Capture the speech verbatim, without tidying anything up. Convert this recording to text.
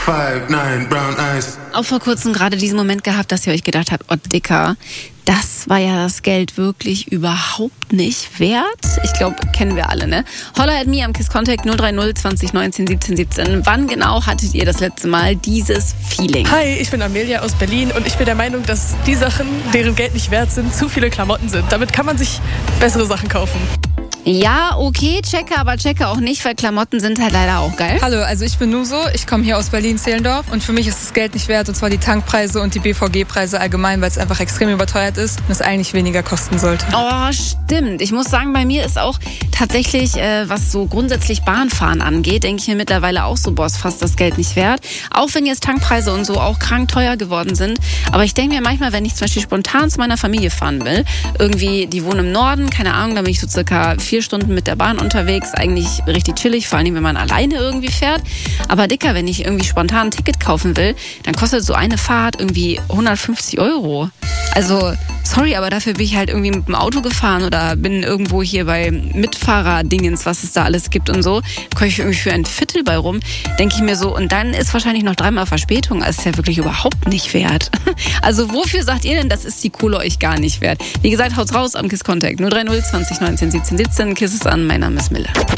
five nine brown eyes. Auch vor kurzem gerade diesen Moment gehabt, dass ihr euch gedacht habt, oh Dicker, das war ja das Geld wirklich überhaupt nicht wert. Ich glaube, kennen wir alle, ne? Holla at me am Kiss Contact null drei null zwanzig neunzehn siebzehn siebzehn. Wann genau hattet ihr das letzte Mal dieses Feeling? Hi, ich bin Amelia aus Berlin und ich bin der Meinung, dass die Sachen, deren Geld nicht wert sind, zu viele Klamotten sind. Damit kann man sich bessere Sachen kaufen. Ja, okay, checke, aber checke auch nicht, weil Klamotten sind halt leider auch geil. Hallo, also ich bin Nuso, ich komme hier aus Berlin-Zehlendorf und für mich ist das Geld nicht wert, und zwar die Tankpreise und die B V G-Preise allgemein, weil es einfach extrem überteuert ist und es eigentlich weniger kosten sollte. Oh, stimmt. Ich muss sagen, bei mir ist auch tatsächlich, äh, was so grundsätzlich Bahnfahren angeht, denke ich mir mittlerweile auch so, boah, ist fast das Geld nicht wert. Auch wenn jetzt Tankpreise und so auch krank teuer geworden sind. Aber ich denke mir manchmal, wenn ich zum Beispiel spontan zu meiner Familie fahren will, irgendwie, die wohnen im Norden, keine Ahnung, da bin ich so circa vier Stunden mit der Bahn unterwegs, eigentlich richtig chillig, vor allem wenn man alleine irgendwie fährt. Aber Dicker, wenn ich irgendwie spontan ein Ticket kaufen will, dann kostet so eine Fahrt irgendwie hundertfünfzig Euro. Also, sorry, aber dafür bin ich halt irgendwie mit dem Auto gefahren oder bin irgendwo hier bei Mitfahrer-Dingens, was es da alles gibt und so, komme ich irgendwie für ein Viertel bei rum, denke ich mir so, und dann ist wahrscheinlich noch dreimal Verspätung, also ist ja wirklich überhaupt nicht wert. Also wofür sagt ihr denn, das ist die Kohle euch gar nicht wert? Wie gesagt, haut's raus am Kiss Contact null drei null zwanzig neunzehn siebzehn siebzehn. Kisses an, mein Name ist Mille.